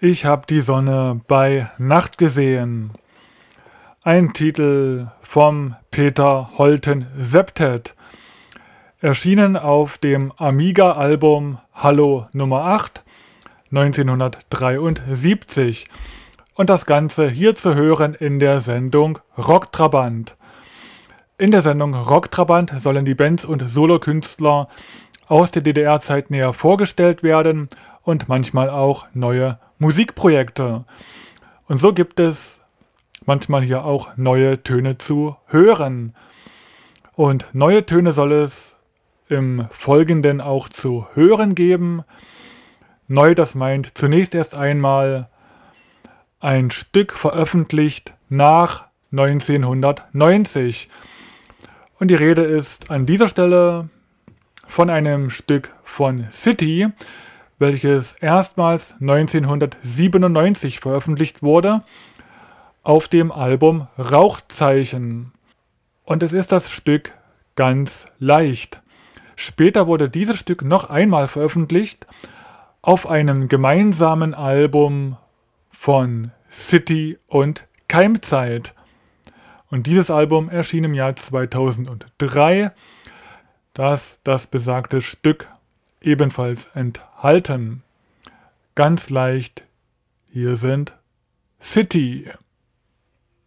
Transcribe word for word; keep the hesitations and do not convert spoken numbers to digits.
Ich hab die Sonne bei Nacht gesehen. Ein Titel vom Peter Holten Septet. Erschienen auf dem Amiga-Album Hallo Nummer acht neunzehnhundertdreiundsiebzig. Und das Ganze hier zu hören in der Sendung Rocktrabant. In der Sendung Rocktrabant sollen die Bands und Solokünstler aus der D D R-Zeit näher vorgestellt werden und manchmal auch neue Musikprojekte. Und so gibt es manchmal hier auch neue Töne zu hören. Und neue Töne soll es im Folgenden auch zu hören geben. Neu, das meint zunächst erst einmal ein Stück veröffentlicht nach neunzehnhundertneunzig. Und die Rede ist an dieser Stelle von einem Stück von City, welches erstmals neunzehnhundertsiebenundneunzig veröffentlicht wurde, auf dem Album Rauchzeichen. Und es ist das Stück Ganz leicht. Später wurde dieses Stück noch einmal veröffentlicht auf einem gemeinsamen Album von City und Keimzeit. Und dieses Album erschien im Jahr zweitausenddrei, das das besagte Stück ebenfalls enthalten. Ganz leicht, hier sind City.